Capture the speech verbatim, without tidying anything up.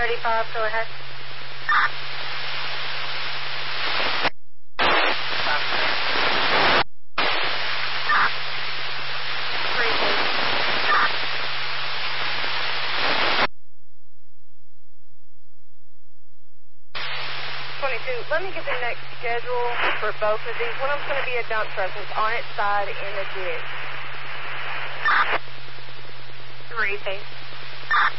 thirty-five, go ahead. Three, two. twenty-two, let me get the next schedule for both of these. One of them's going to be a dump truck that's on its side in the ditch. Three, please.